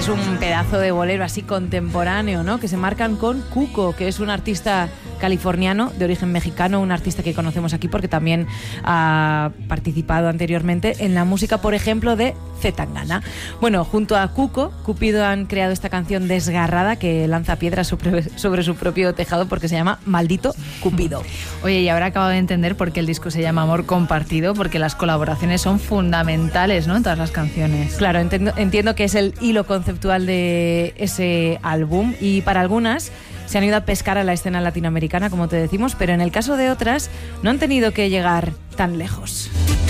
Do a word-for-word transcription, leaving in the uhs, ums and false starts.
es un pedazo de bolero así contemporáneo, ¿no? Que se marcan con Cuco, que es un artista californiano de origen mexicano, un artista que conocemos aquí porque también ha participado anteriormente en la música, por ejemplo, de Zetangana. Bueno, junto a Cuco, Cupido han creado esta canción desgarrada que lanza piedras sobre, sobre su propio tejado porque se llama Maldito Cupido. Oye, y ahora acabo de entender por qué el disco se llama Amor Compartido, porque las colaboraciones son fundamentales, ¿no?, en todas las canciones. Claro, entiendo, entiendo que es el hilo conceptual de ese álbum y para algunas se han ido a pescar a la escena latinoamericana, como te decimos, pero en el caso de otras no han tenido que llegar tan lejos.